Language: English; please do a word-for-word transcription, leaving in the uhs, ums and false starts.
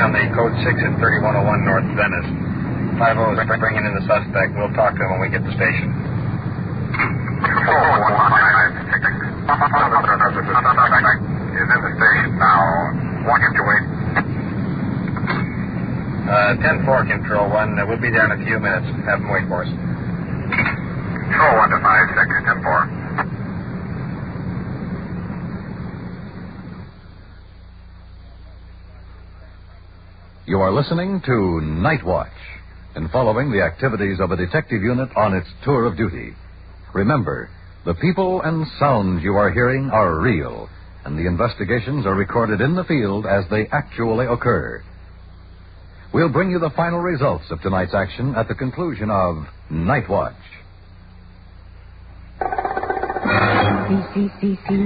on the code six at thirty-one oh one North Venice. five oh is bringing in the suspect. We'll talk to him when we get to the station. four one five six. Is in the station now. Watch him to wait. Uh, ten four, Control one. Uh, we'll be there in a few minutes. Have him wait for us. Control one to five six, ten four. You are listening to Night Watch and following the activities of a detective unit on its tour of duty. Remember, the people and sounds you are hearing are real, and the investigations are recorded in the field as they actually occur. We'll bring you the final results of tonight's action at the conclusion of Night Watch. C C C C